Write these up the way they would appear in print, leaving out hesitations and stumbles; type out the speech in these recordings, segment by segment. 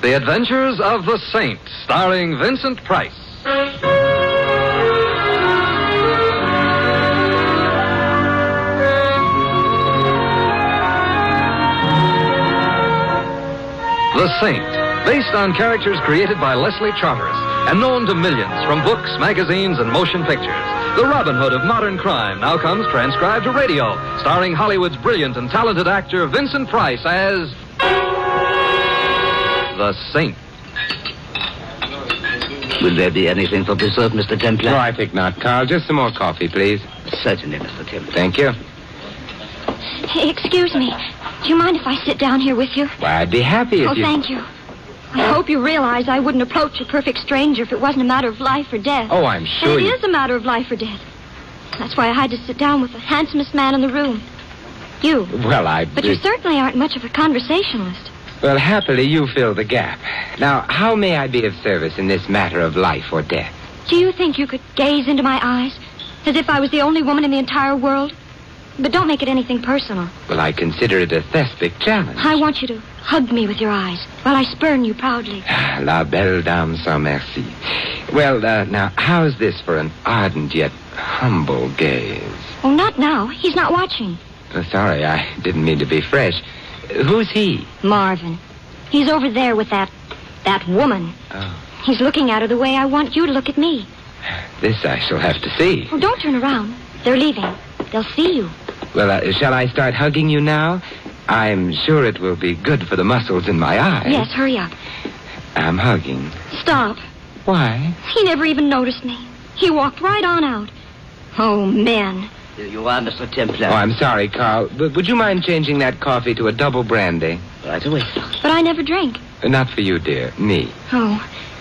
The Adventures of the Saint, starring Vincent Price. The Saint, based on characters created by Leslie Charteris and known to millions from books, magazines, and motion pictures. The Robin Hood of modern crime now comes transcribed to radio, starring Hollywood's brilliant and talented actor Vincent Price as the Saint. Will there be anything for dessert, Mr. Templar? No, I think not, Carl. Just some more coffee, please. Certainly, Mr. Templar. Thank you. Hey, excuse me. Do you mind if I sit down here with you? Why, I'd be happy if Oh, you... thank you. I hope you realize I wouldn't approach a perfect stranger if it wasn't a matter of life or death. Oh, I'm sure And it is a matter of life or death. That's why I had to sit down with the handsomest man in the room. You. Well, But you certainly aren't much of a conversationalist. Well, happily, you fill the gap. Now, how may I be of service in this matter of life or death? Do you think you could gaze into my eyes as if I was the only woman in the entire world? But don't make it anything personal. Well, I consider it a thespic challenge. I want you to hug me with your eyes while I spurn you proudly. La belle dame sans merci. Well, now, how's this for an ardent yet humble gaze? Oh, not now. He's not watching. Sorry, I didn't mean to be fresh. Who's he? Marvin. He's over there with that woman. Oh, He's looking at her the way I want you to look at me. this I shall have to see. Oh, don't turn around. They're leaving. They'll see you. Well, shall I start hugging you now? I'm sure it will be good for the muscles in my eyes. Yes, hurry up. I'm hugging. Stop. Why? He never even noticed me. He walked right on out. Oh, men. Here you are, Mr. Templar. Oh, I'm sorry, Carl. But would you mind changing that coffee to a double brandy? Right away, sir. But I never drink. Not for you, dear. Me. Oh.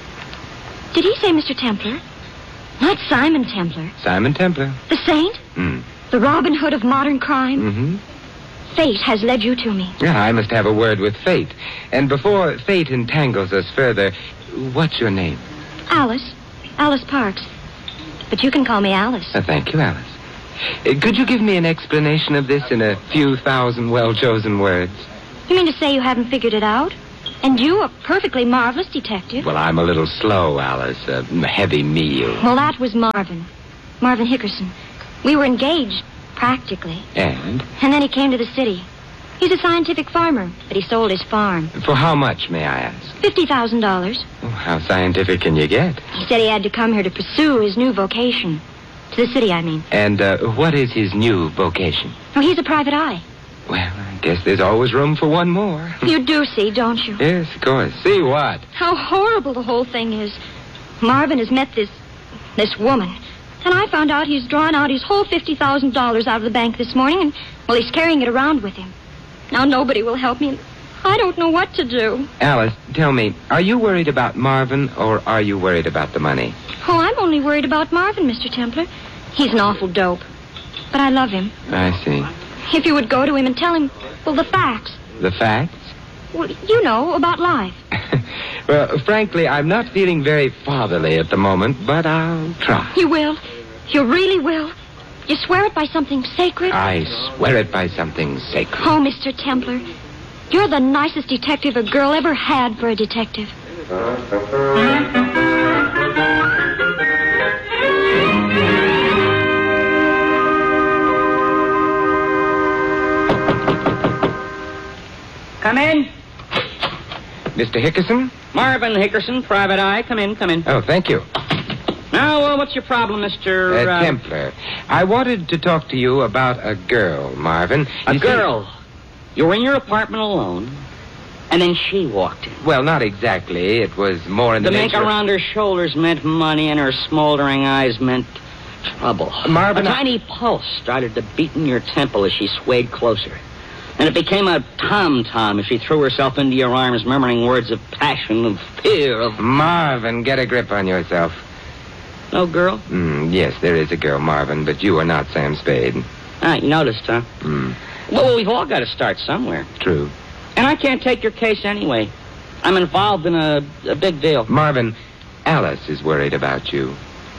Did he say Mr. Templar? Not Simon Templar. Simon Templar. The saint? Hmm. The Robin Hood of modern crime? Mm-hmm. Fate has led you to me. Yeah, I must have a word with Fate. And before Fate entangles us further, what's your name? Alice. Alice Parks. But you can call me Alice. Thank you, Alice. Could you give me an explanation of this in a few thousand well-chosen words? You mean to say you haven't figured it out? And you, a perfectly marvelous detective? Well, I'm a little slow, Alice. A heavy meal. Well, that was Marvin. Marvin Hickerson. We were engaged, practically. And? And then he came to the city. He's a scientific farmer, but he sold his farm. For how much, may I ask? $50,000. Oh, how scientific can you get? He said he had to come here to pursue his new vocation. To the city, I mean. And what is his new vocation? Oh, he's a private eye. Well, I guess there's always room for one more. You do see, don't you? Yes, of course. See what? How horrible the whole thing is. Marvin has met this woman. And I found out he's drawn out his whole $50,000 out of the bank this morning, and, well, he's carrying it around with him. Now nobody will help me. I don't know what to do. Alice, tell me, are you worried about Marvin, or are you worried about the money? Oh, I'm only worried about Marvin, Mr. Templar. He's an awful dope. But I love him. I see. If you would go to him and tell him, well, the facts. The facts? Well, you know, about life. Well, frankly, I'm not feeling very fatherly at the moment, but I'll try. You will? You really will? You swear it by something sacred? I swear it by something sacred. Oh, Mr. Templar, you're the nicest detective a girl ever had for a detective. Come in. Mr. Hickerson? Marvin Hickerson, private eye. Come in, come in. Oh, thank you. Now, what's your problem, Mr. Templar. I wanted to talk to you about a girl, Marvin. A You see- girl. You were in your apartment alone, and then she walked in. Well, not exactly. It was more in the The make nature of- around her shoulders meant money, and her smoldering eyes meant trouble. Marvin, a tiny pulse started to beat in your temple as she swayed closer. And it became a tom-tom as she threw herself into your arms, murmuring words of passion, of fear, of... Marvin, get a grip on yourself. No girl? Yes, there is a girl, Marvin, but you are not Sam Spade. Ah, you noticed, huh? Well, we've all got to start somewhere. True. And I can't take your case anyway. I'm involved in a big deal. Marvin, Alice is worried about you.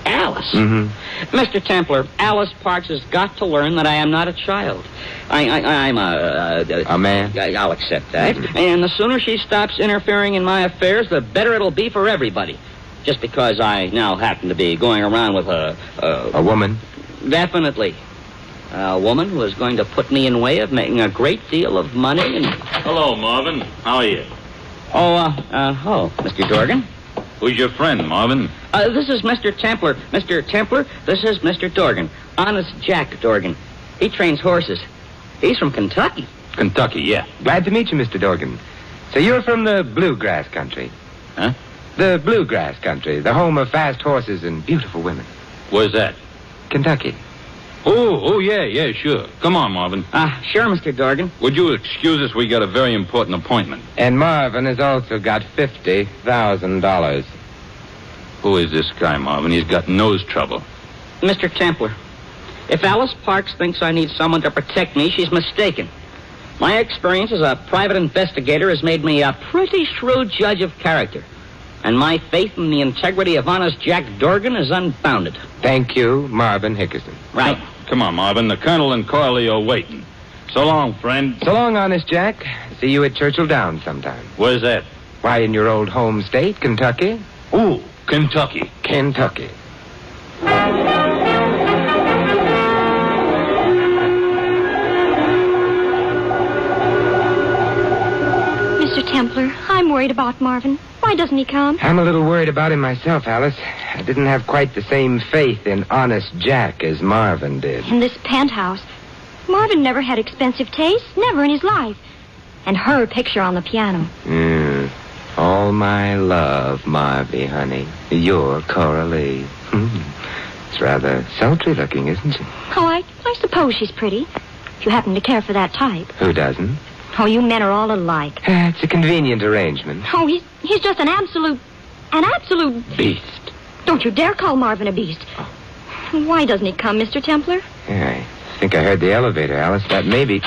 Alice. Mm-hmm. Mr. Templar, Alice Parks has got to learn that I am not a child. I'm A man? I'll accept that. Mm-hmm. And the sooner she stops interfering in my affairs, the better it'll be for everybody. Just because I now happen to be going around with A woman? Definitely. A woman who is going to put me in way of making a great deal of money and... Hello, Marvin. How are you? Oh, Mr. Dorgan. Who's your friend, Marvin? This is Mr. Templar. Mr. Templar, this is Mr. Dorgan. Honest Jack Dorgan. He trains horses. He's from Kentucky. Kentucky, yeah. Glad to meet you, Mr. Dorgan. So you're from the bluegrass country? Huh? The bluegrass country, the home of fast horses and beautiful women. Where's that? Kentucky. Oh, yeah, sure. Come on, Marvin. Sure, Mr. Dorgan. Would you excuse us? We got a very important appointment. And Marvin has also got $50,000. Who is this guy, Marvin? He's got nose trouble. Mr. Templar, if Alice Parks thinks I need someone to protect me, she's mistaken. My experience as a private investigator has made me a pretty shrewd judge of character. And my faith in the integrity of honest Jack Dorgan is unbounded. Thank you, Marvin Hickerson. Right. Come on, Marvin. The Colonel and Corley are waiting. So long, friend. So long, honest Jack. See you at Churchill Downs sometime. Where's that? Why, in your old home state, Kentucky? Ooh, Kentucky. Kentucky. Mr. Templar, I'm worried about Marvin. Why doesn't he come? I'm a little worried about him myself, Alice. I didn't have quite the same faith in honest Jack as Marvin did. In this penthouse. Marvin never had expensive taste, never in his life. And her picture on the piano. All my love, Marvy, honey. You're Coralie. It's rather sultry looking, isn't she? Oh, I suppose she's pretty. If you happen to care for that type. Who doesn't? Oh, you men are all alike. It's a convenient arrangement. Oh, he's just an absolute Beast. Don't you dare call Marvin a beast. Why doesn't he come, Mr. Templar? Yeah, I think I heard the elevator, Alice. That may be...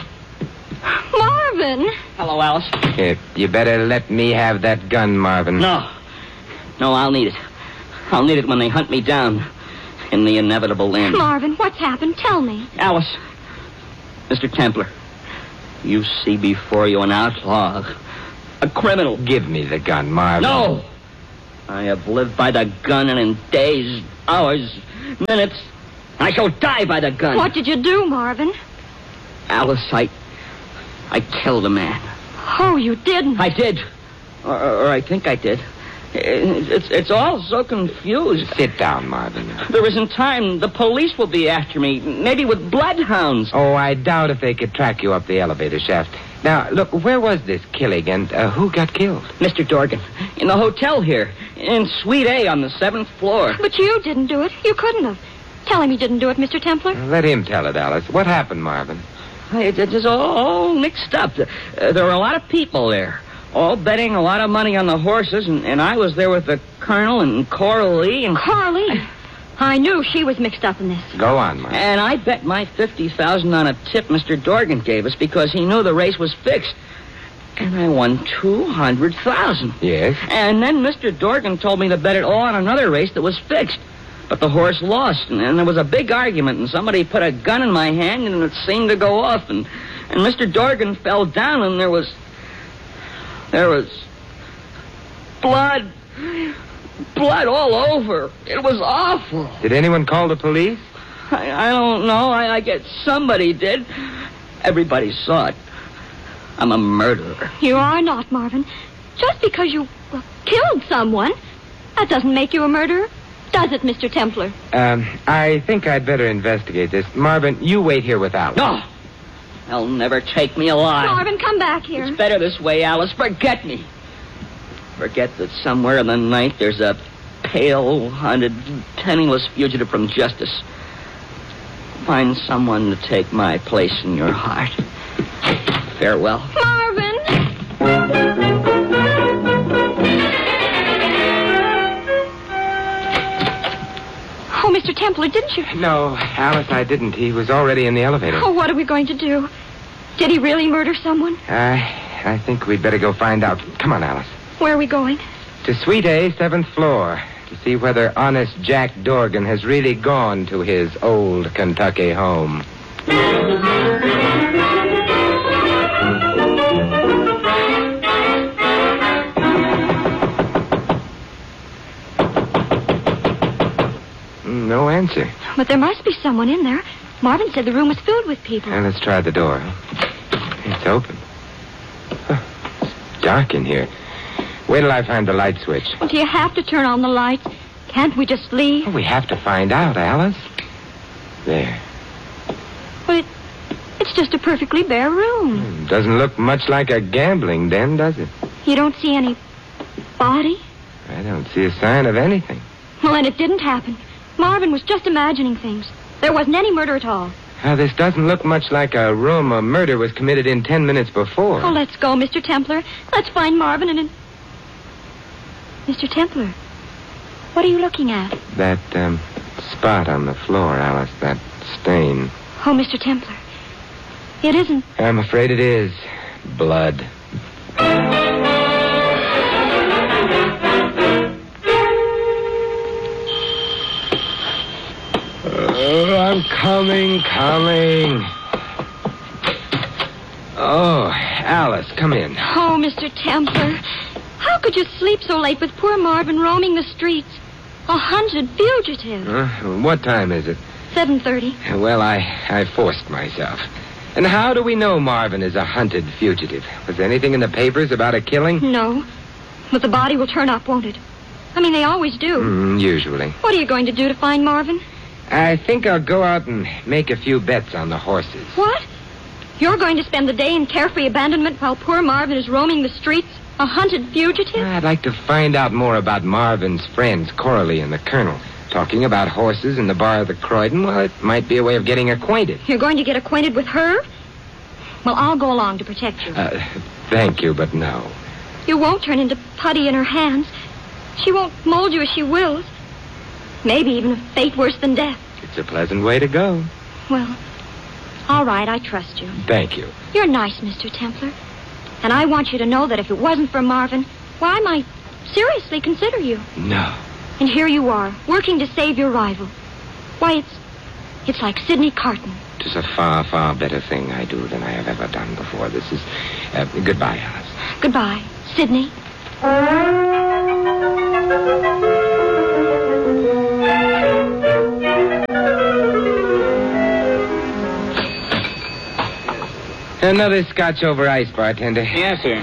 Marvin! Hello, Alice. You better let me have that gun, Marvin. No, I'll need it. I'll need it when they hunt me down in the inevitable end. Marvin, what's happened? Tell me. Alice, Mr. Templar, you see before you an outlaw, a criminal. Give me the gun, Marvin. No! I have lived by the gun, and in days, hours, minutes, I shall die by the gun. What did you do, Marvin? Alice, I killed a man. Oh, you didn't. I did. Or I think I did. It's all so confused. Sit down, Marvin. There isn't time. The police will be after me, maybe with bloodhounds. Oh, I doubt if they could track you up the elevator shaft. Now, look, where was this killing, and who got killed? Mr. Dorgan, in the hotel here, in Suite A on the 7th floor. But you didn't do it. You couldn't have. Tell him you didn't do it, Mr. Templar. Let him tell it, Alice. What happened, Marvin? It's all mixed up. There were a lot of people there, all betting a lot of money on the horses, and I was there with the Colonel and Coralie and... Coralie? I knew she was mixed up in this. Go on, Marvin. And I bet my $50,000 on a tip Mr. Dorgan gave us because he knew the race was fixed. And I won $200,000. Yes? And then Mr. Dorgan told me to bet it all on another race that was fixed. But the horse lost, and there was a big argument, and somebody put a gun in my hand, and it seemed to go off, and Mr. Dorgan fell down, and there was blood all over. It was awful. Did anyone call the police? I don't know. I guess somebody did. Everybody saw it. I'm a murderer. You are not, Marvin. Just because you killed someone, that doesn't make you a murderer. Does it, Mr. Templar? I think I'd better investigate this. Marvin, you wait here with Alice. No! They'll never take me alive. Marvin, come back here. It's better this way, Alice. Forget me. Forget that somewhere in the night there's a pale, hunted, penniless fugitive from justice. Find someone to take my place in your heart. Farewell. Marvin! Oh, Mr. Templar, didn't you? No, Alice, I didn't. He was already in the elevator. Oh, what are we going to do? Did he really murder someone? I think we'd better go find out. Come on, Alice. Where are we going? To Suite A, 7th floor. to see whether honest Jack Dorgan has really gone to his old Kentucky home. No answer. But there must be someone in there. Marvin said the room was filled with people. Now, let's try the door. It's open. Huh, it's dark in here. Wait till I find the light switch. Well, do you have to turn on the lights? Can't we just leave? Oh, we have to find out, Alice. There. Well, it's just a perfectly bare room. Doesn't look much like a gambling den, does it? You don't see any body? I don't see a sign of anything. Well, then it didn't happen. Marvin was just imagining things. There wasn't any murder at all. Now, this doesn't look much like a room a murder was committed in 10 minutes before. Oh, let's go, Mr. Templar. Let's find Marvin and... Mr. Templar, what are you looking at? That, spot on the floor, Alice, that stain. Oh, Mr. Templar, it isn't... I'm afraid it is. Blood. I'm coming. Oh, Alice, come in. Oh, Mr. Templar, how could you sleep so late with poor Marvin roaming the streets? A hunted fugitive. What time is it? 7:30. Well, I forced myself. And how do we know Marvin is a hunted fugitive? Was there anything in the papers about a killing? No, but the body will turn up, won't it? I mean, they always do. Usually. What are you going to do to find Marvin? I think I'll go out and make a few bets on the horses. What? You're going to spend the day in carefree abandonment while poor Marvin is roaming the streets, a hunted fugitive? I'd like to find out more about Marvin's friends, Coralie and the Colonel. Talking about horses in the bar of the Croydon, well, it might be a way of getting acquainted. You're going to get acquainted with her? Well, I'll go along to protect you. Thank you, but no. You won't turn into putty in her hands. She won't mold you as she wills. Maybe even a fate worse than death. It's a pleasant way to go. Well, all right, I trust you. Thank you. You're nice, Mr. Templar. And I want you to know that if it wasn't for Marvin, well, I might seriously consider you. No. And here you are, working to save your rival. Why, it's like Sidney Carton. It's a far, far better thing I do than I have ever done before. This is... goodbye, Alice. Goodbye, Sidney. Another scotch over ice, bartender. Yes, sir.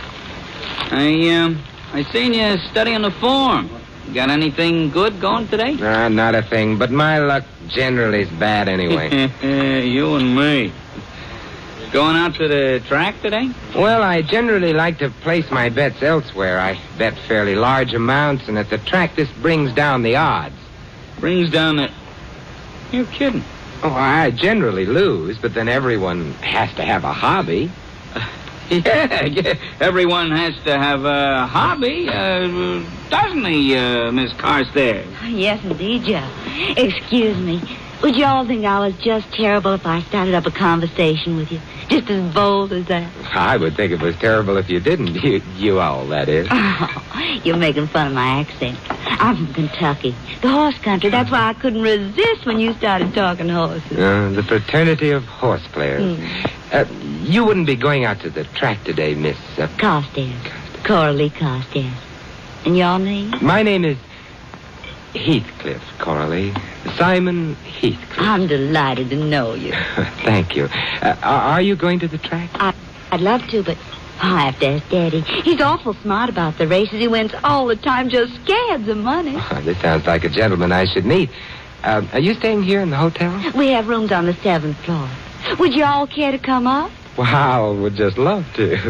I seen you studying the form. Got anything good going today? Not a thing, but my luck generally is bad anyway. You and me. Going out to the track today? Well, I generally like to place my bets elsewhere. I bet fairly large amounts, and at the track, this brings down the odds. Brings down the... You're kidding. Oh, I generally lose, but then everyone has to have a hobby. Yeah, everyone has to have a hobby, doesn't he, Miss Carstairs? Yes, indeed, Joe. Excuse me. Would you all think I was just terrible if I started up a conversation with you? Just as bold as that? I would think it was terrible if you didn't. You all, that is. Oh, you're making fun of my accent. I'm from Kentucky, the horse country. That's why I couldn't resist when you started talking horses. The fraternity of horse players. You wouldn't be going out to the track today, Miss... Carstairs. Coralie Carstairs. And your name? My name is Heathcliff, Coralie. Simon Heathcliff. I'm delighted to know you. Thank you. Are you going to the track? I'd love to, but I have to ask Daddy. He's awful smart about the races. He wins all the time, just scads of money. Oh, this sounds like a gentleman I should meet. Are you staying here in the hotel? We have rooms on the 7th floor. Would you all care to come up? Wow, would just love to.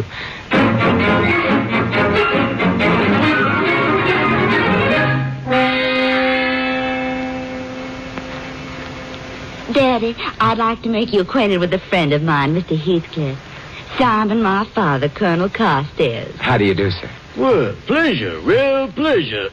Daddy, I'd like to make you acquainted with a friend of mine, Mr. Heathcliff. Simon, my father, Colonel Carstairs. How do you do, sir? Well, pleasure, real pleasure.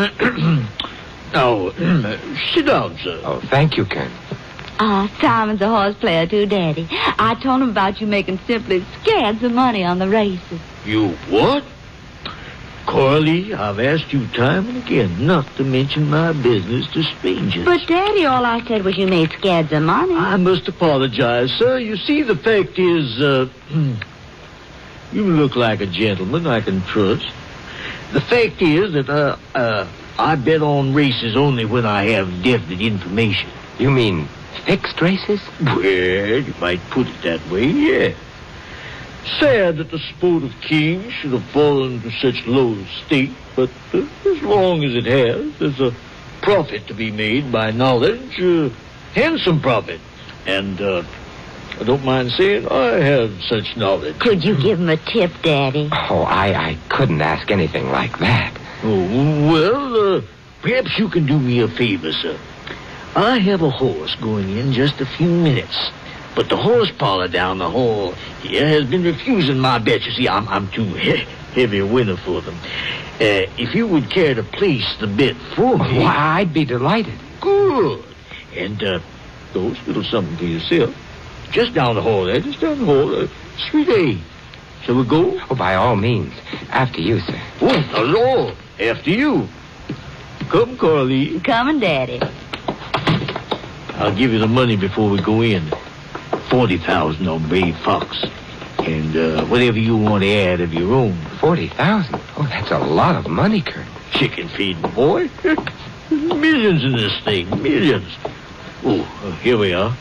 Now, sit down, sir. Oh, thank you, Colonel. Simon's a horse player, too, Daddy. I told him about you making simply scads of money on the races. You what? Coralie, I've asked you time and again not to mention my business to strangers. But, Daddy, all I said was you made scads of money. I must apologize, sir. You see, the fact is, you look like a gentleman I can trust. The fact is that, I bet on races only when I have definite information. You mean fixed races? Well, you might put it that way, yeah. Sad that the sport of kings should have fallen to such low estate, but as long as it has, there's a profit to be made by knowledge, handsome profit. And, I don't mind saying I have such knowledge. Could you give him a tip, Daddy? Oh, I couldn't ask anything like that. Oh, well, perhaps you can do me a favor, sir. I have a horse going in just a few minutes. But the horse parlor down the hall here has been refusing my bets. You see, I'm too heavy a winner for them. If you would care to place the bet for me... Why, I'd be delighted. Good. And, go, little something for yourself. Just down the hall there, just down the hall. Suite A. Shall we go? Oh, by all means. After you, sir. Oh, hello. After you. Come, Coralie. Coming, Daddy. I'll give you the money before we go in. 40,000 on Brave Fox. And whatever you want to add of your own. 40,000? Oh, that's a lot of money, Colonel. Chicken feeding, boy. Millions in this thing. Millions. Oh, here we are.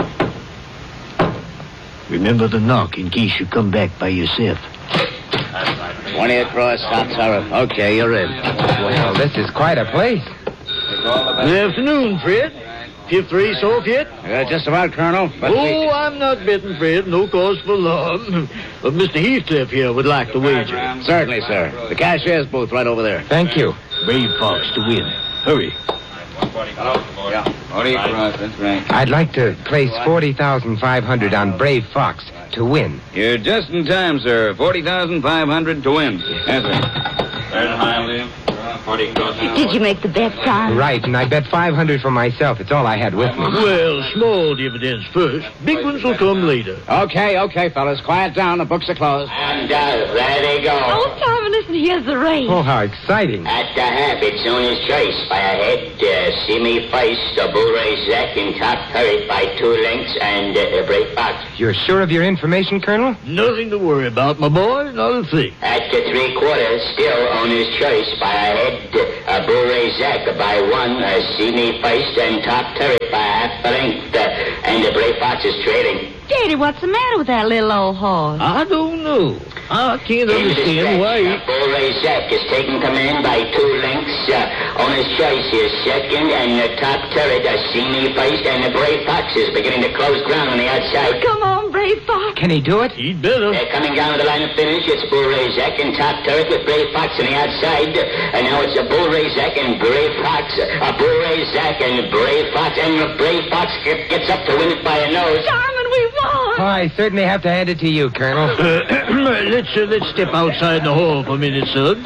Remember the knock in case you come back by yourself. 20 across, stop, Sarah. Okay, you're in. Well, this is quite a place. Good afternoon, Fred. Fifth race off yet? Just about, Colonel. But I'm not betting, Fred. No cause for alarm. But Mr. Heathcliff here would like to wager. Certainly, sir. The cashier's booth right over there. Thank you. Brave Fox to win. Hurry. Yeah. 40 across, that's right. I'd like to place 40,500 on Brave Fox to win. You're just in time, sir. 40,500 to win. Yes, sir. Third high, Liam. 40 across. Did you make the bet, son? Right, and I bet 500 for myself. It's all I had with me. Well, small dividends first. Big ones will come later. Okay, fellas. Quiet down. The books are closed. And there they go. Oh, Simon, listen, here's the race. Oh, how exciting. At the Habit's owner's choice by a head, See Me First, the Bull Ray Zack, and Top Curry by 2 lengths, and Brave Fox. You're sure of your information, Colonel? Nothing to worry about, my boy. Not a thing. At the 3/4, still owner's choice by a head, Bull Ray Zack by 1, See Me First, and Top Curry by half a length, and Brave Fox is trailing. Daddy, what's the matter with that little old horse? I don't know. I can't In the understand stretch, why... Bull Ray Zack is taking command by 2 lengths. Owner's choice is second, and the Top Turret, See Me First, and the Brave Fox is beginning to close ground on the outside. Come on, Brave Fox. Can he do it? He'd better. They're coming down to the line of finish. It's Bull Ray Zack and Top Turret with Brave Fox on the outside. And now it's a Bull Ray Zack and Brave Fox. A Bull Ray Zack and Brave Fox. And the Brave Fox gets up to win it by a nose. Simon, we won. Oh, I certainly have to hand it to you, Colonel. Let's step outside the hall for a minute, son.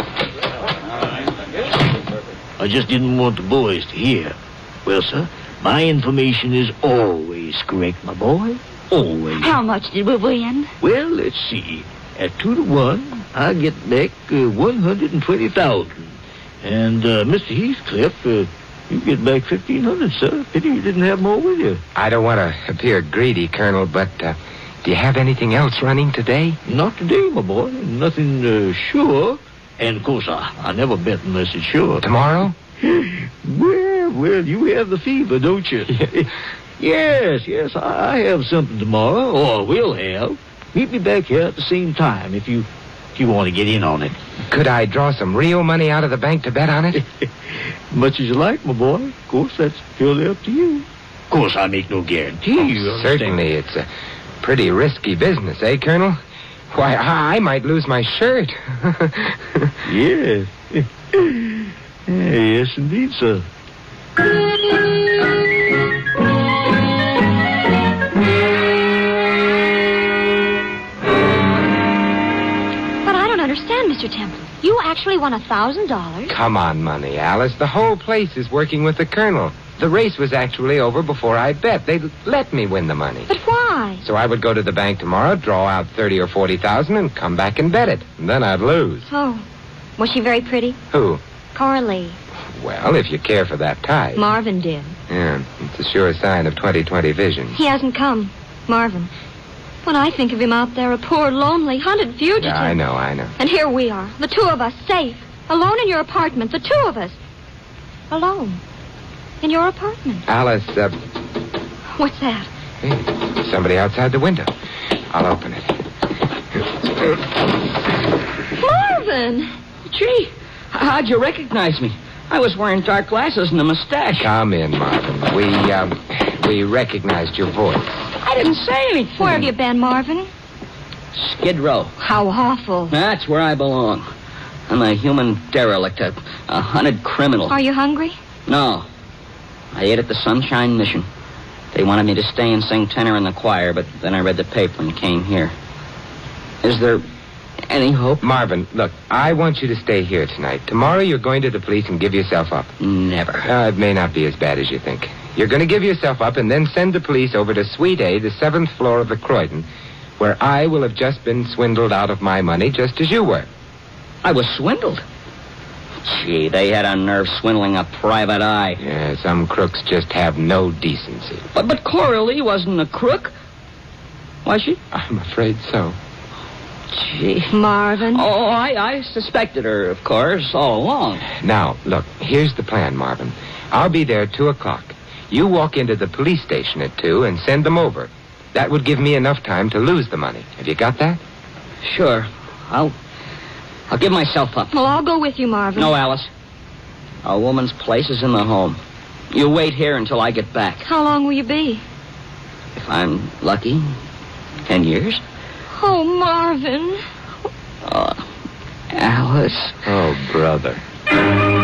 I just didn't want the boys to hear. Well, sir, my information is always correct, my boy. Always. How much did we win? Well, let's see. At 2 to 1, I get back 120,000. And Mr. Heathcliff, you get back 1,500, sir. Pity you didn't have more with you. I don't want to appear greedy, Colonel, but do you have anything else running today? Not today, my boy. Nothing sure. And, of course, I never bet unless it's sure. Tomorrow? Well, you have the fever, don't you? Yes, I have something tomorrow, or will have. Meet me back here at the same time if you want to get in on it. Could I draw some real money out of the bank to bet on it? Much as you like, my boy. Of course, that's purely up to you. Of course, I make no guarantee. You understand? Certainly, it's a pretty risky business, eh, Colonel? Why, I might lose my shirt. Yes. Yes, indeed, sir. Mr. Temple, you actually won $1,000. Come on, Money, Alice. The whole place is working with the Colonel. The race was actually over before I bet. They let me win the money. But why? So I would go to the bank tomorrow, draw out 30 or 40,000, and come back and bet it. And then I'd lose. Oh, Was she very pretty? Who? Coralie. Well, if you care for that type. Marvin did. Yeah, it's a sure sign of 20/20 vision. He hasn't come. Marvin. When I think of him out there, a poor, lonely, hunted fugitive. Yeah, I know. And here we are, the two of us, safe, alone in your apartment, the two of us. Alone. In your apartment. Alice, What's that? hey, somebody outside the window. I'll open it. Marvin! Gee, how'd you recognize me? I was wearing dark glasses and a mustache. Come in, Marvin. We recognized your voice. I didn't say anything. Where have you been, Marvin? Skid Row. How awful. That's where I belong. I'm a human derelict, a hunted criminal. Are you hungry? No. I ate at the Sunshine Mission. They wanted me to stay and sing tenor in the choir, but then I read the paper and came here. Is there any hope? Marvin, look, I want you to stay here tonight. Tomorrow you're going to the police and give yourself up. Never. It may not be as bad as you think. You're going to give yourself up and then send the police over to Suite A, the 7th floor of the Croydon, where I will have just been swindled out of my money just as you were. I was swindled. Gee, they had a nerve swindling a private eye. Yeah, some crooks just have no decency. But Coralie wasn't a crook. Was she? I'm afraid so. Gee. Marvin. Oh, I suspected her, of course, all along. Now, look, here's the plan, Marvin. I'll be there at 2 o'clock. You walk into the police station at 2 and send them over. That would give me enough time to lose the money. Have you got that? Sure. I'll give myself up. Well, I'll go with you, Marvin. No, Alice. A woman's place is in the home. You wait here until I get back. How long will you be? If I'm lucky, 10 years. Oh, Marvin. Alice. Oh, brother.